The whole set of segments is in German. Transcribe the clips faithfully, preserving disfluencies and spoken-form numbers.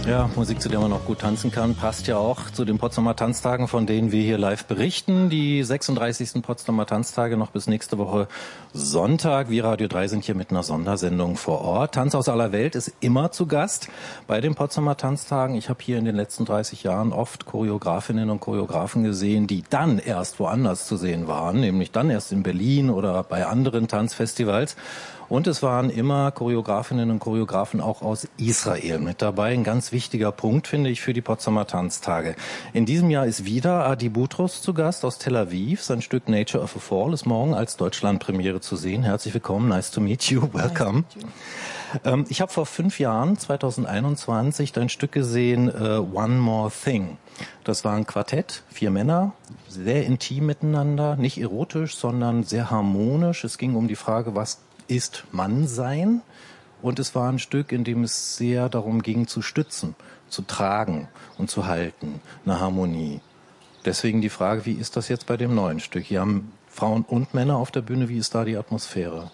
Ja, Musik, zu der man auch gut tanzen kann, passt ja auch zu den Potsdamer Tanztagen, von denen wir hier live berichten. Die sechsunddreißigsten Potsdamer Tanztage noch bis nächste Woche Sonntag. Wir Radio drei sind hier mit einer Sondersendung vor Ort. Tanz aus aller Welt ist immer zu Gast bei den Potsdamer Tanztagen. Ich habe hier in den letzten dreißig Jahren oft Choreografinnen und Choreografen gesehen, die dann erst woanders zu sehen waren, nämlich dann erst in Berlin oder bei anderen Tanzfestivals. Und es waren immer Choreografinnen und Choreografen auch aus Israel mit dabei. Ein ganz wichtiger Punkt, finde ich, für die Potsdamer Tanztage. In diesem Jahr ist wieder Adi Boutros zu Gast aus Tel Aviv. Sein Stück Nature of a Fall ist morgen als Deutschlandpremiere zu sehen. Herzlich willkommen, nice to meet you, welcome. Ähm, ich habe vor fünf Jahren, zweitausendeinundzwanzig, dein Stück gesehen, uh, One More Thing. Das war ein Quartett, vier Männer, sehr intim miteinander, nicht erotisch, sondern sehr harmonisch. Es ging um die Frage, was ist Mannsein, und es war ein Stück, in dem es sehr darum ging, zu stützen, zu tragen und zu halten, eine Harmonie. Deswegen die Frage, wie ist das jetzt bei dem neuen Stück? Hier haben Frauen und Männer auf der Bühne, wie ist da die Atmosphäre?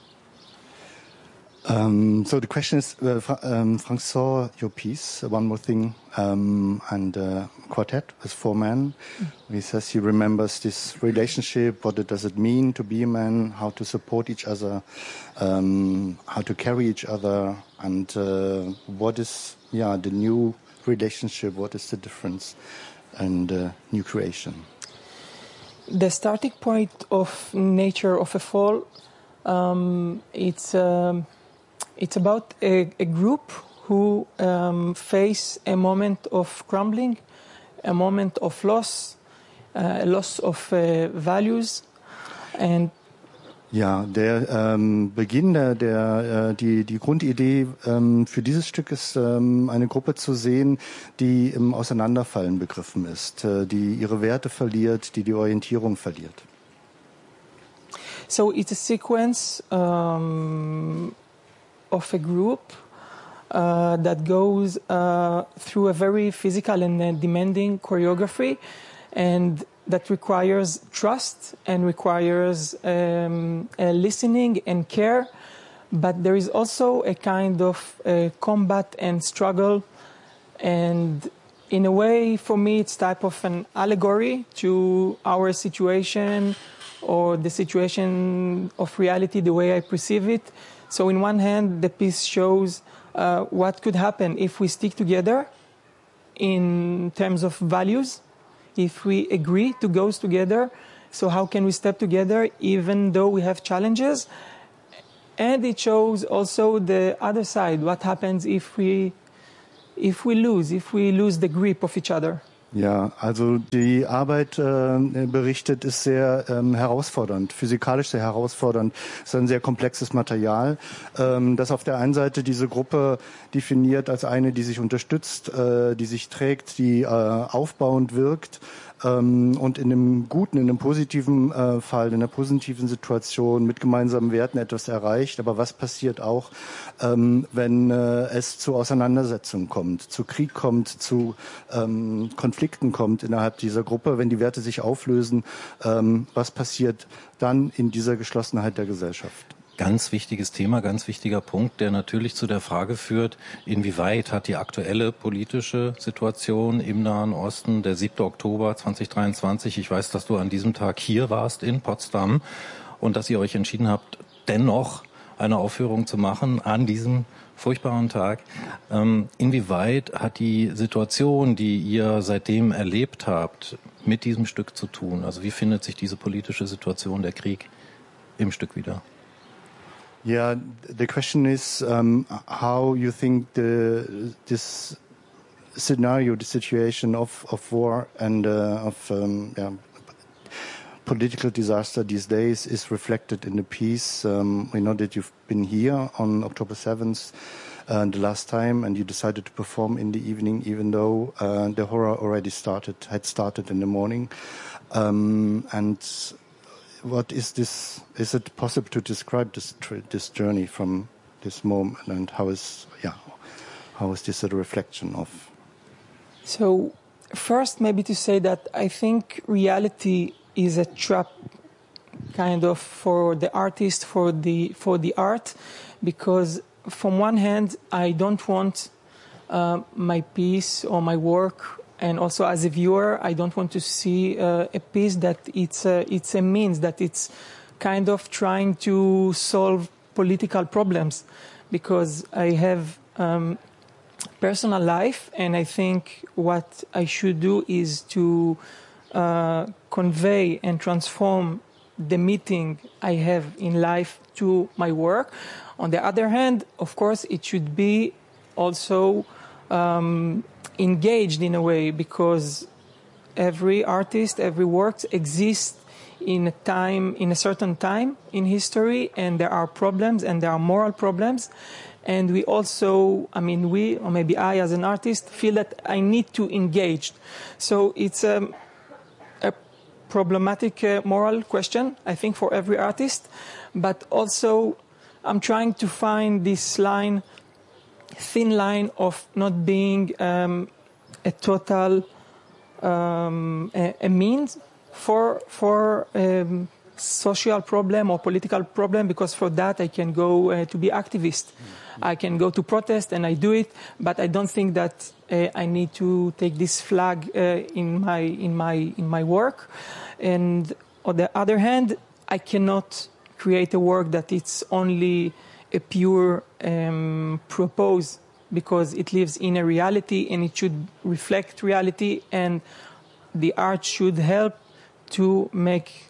Um, so the question is, uh, um, Frank saw your piece, One More Thing, um, and uh, quartet with four men. Mm. He says he remembers this relationship, what it, does it mean to be a man, how to support each other, um, how to carry each other, and uh, what is, yeah, the new relationship, what is the difference, and uh, new creation. The starting point of Nature of a Fall, um, it's... Um, It's about a, a group who um, face a moment of crumbling, a moment of loss, uh, a loss of uh, values, and ja, der ähm, Beginn der, der äh, die die Grundidee ähm, für dieses Stück ist, ähm, eine Gruppe zu sehen, die im Auseinanderfallen begriffen ist, äh, die ihre Werte verliert, die die Orientierung verliert. So it's a sequence um, of a group uh, that goes uh, through a very physical and uh, demanding choreography, and that requires trust and requires um, uh, listening and care. But there is also a kind of uh, combat and struggle, and in a way, for me, it's type of an allegory to our situation or the situation of reality, the way I perceive it. So in one hand, the piece shows uh, what could happen if we stick together in terms of values, if we agree to go together. So how can we step together even though we have challenges? And it shows also the other side, what happens if we, if we lose, if we lose the grip of each other. Ja, also die Arbeit äh, berichtet ist sehr ähm, herausfordernd, physikalisch sehr herausfordernd. Es ist ein sehr komplexes Material, ähm, das auf der einen Seite diese Gruppe definiert als eine, die sich unterstützt, äh, die sich trägt, die äh, aufbauend wirkt. Ähm, und in einem guten, in einem positiven äh, Fall, in einer positiven Situation mit gemeinsamen Werten etwas erreicht. Aber was passiert auch, ähm, wenn äh, es zu Auseinandersetzungen kommt, zu Krieg kommt, zu ähm, Konflikten kommt innerhalb dieser Gruppe, wenn die Werte sich auflösen, ähm, was passiert dann in dieser Geschlossenheit der Gesellschaft? Ganz wichtiges Thema, ganz wichtiger Punkt, der natürlich zu der Frage führt, inwieweit hat die aktuelle politische Situation im Nahen Osten, der siebte Oktober zweitausenddreiundzwanzig, ich weiß, dass du an diesem Tag hier warst in Potsdam und dass ihr euch entschieden habt, dennoch eine Aufführung zu machen an diesem furchtbaren Tag. Ähm, inwieweit hat die Situation, die ihr seitdem erlebt habt, mit diesem Stück zu tun? Also wie findet sich diese politische Situation, der Krieg, im Stück wieder? Yeah, the question is um, how you think the this scenario, the situation of, of war and uh, of um, yeah, political disaster these days is reflected in the piece. Um, we know that you've been here on October seventh uh, the last time, and you decided to perform in the evening, even though uh, the horror already started, had started in the morning. Um, and what is this? Is it possible to describe this this journey from this moment, and how is yeah, how is this a reflection of? So, first, maybe to say that I think reality is a trap, kind of, for the artist, for the for the art, because from one hand, I don't want uh, my piece or my work. And also as a viewer, I don't want to see uh, a piece that it's a, it's a means, that it's kind of trying to solve political problems, because I have um, personal life, and I think what I should do is to uh, convey and transform the meaning I have in life to my work. On the other hand, of course, it should be also um, engaged in a way, because every artist, every work exists in a time, in a certain time in history, and there are problems and there are moral problems. And we also, I mean, we, or maybe I as an artist, feel that I need to engage. So it's um, a problematic uh, moral question, I think, for every artist. But also, I'm trying to find this line, thin line of not being um, a total um, a, a means for for um, social problem or political problem, because for that I can go uh, to be activist. Mm-hmm. I can go to protest, and I do it, but I don't think that uh, I need to take this flag uh, in my in my in my work. And on the other hand, I cannot create a work that it's only a pure um, propose, because it lives in a reality and it should reflect reality, and the art should help to make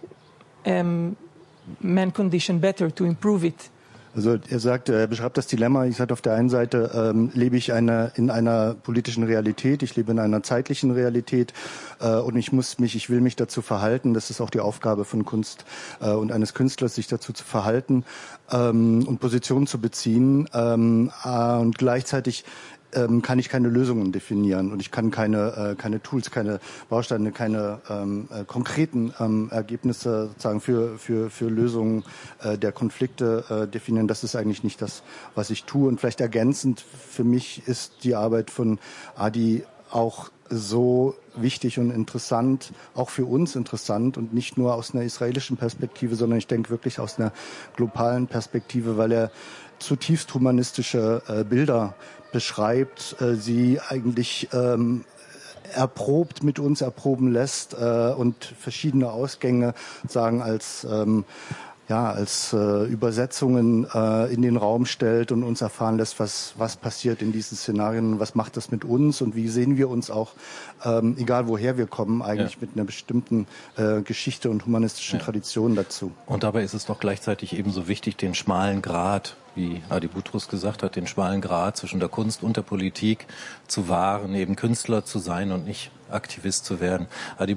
um, man condition better, to improve it. Also er sagt, er beschreibt das Dilemma. Ich sage, auf der einen Seite ähm, lebe ich eine, in einer politischen Realität, ich lebe in einer zeitlichen Realität äh, und ich muss mich, ich will mich dazu verhalten. Das ist auch die Aufgabe von Kunst äh, und eines Künstlers, sich dazu zu verhalten ähm, und Positionen zu beziehen. Ähm, äh, und gleichzeitig ähm, kann ich keine Lösungen definieren und ich kann keine, äh, keine Tools, keine Bausteine, keine ähm, äh, konkreten ähm, Ergebnisse sozusagen für, für, für Lösungen äh, der Konflikte äh, definieren. Das ist eigentlich nicht das, was ich tue. Und vielleicht ergänzend für mich ist die Arbeit von Adi auch so wichtig und interessant, auch für uns interessant und nicht nur aus einer israelischen Perspektive, sondern ich denke wirklich aus einer globalen Perspektive, weil er zutiefst humanistische äh, Bilder beschreibt, äh, sie eigentlich ähm, erprobt mit uns erproben lässt äh, und verschiedene Ausgänge sagen als ähm, ja als äh, Übersetzungen äh, in den Raum stellt und uns erfahren lässt, was was passiert in diesen Szenarien, was macht das mit uns und wie sehen wir uns auch, ähm, egal woher wir kommen, eigentlich ja. mit einer bestimmten äh, Geschichte und humanistischen ja. Tradition dazu. Und dabei ist es doch gleichzeitig ebenso wichtig, den schmalen Grat, wie Adi Boutros gesagt hat, den schmalen Grat zwischen der Kunst und der Politik zu wahren, eben Künstler zu sein und nicht Aktivist zu werden. Adi